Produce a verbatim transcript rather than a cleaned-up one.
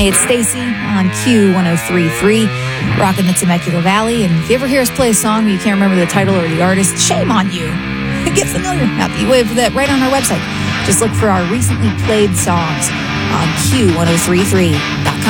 Hey, it's Stacy on Q one oh three point three, rocking the Temecula Valley. And if you ever hear us play a song and you can't remember the title or the artist, shame on you. Get familiar. Happy way for that right on our website. Just look for our recently played songs on Q one oh three point three.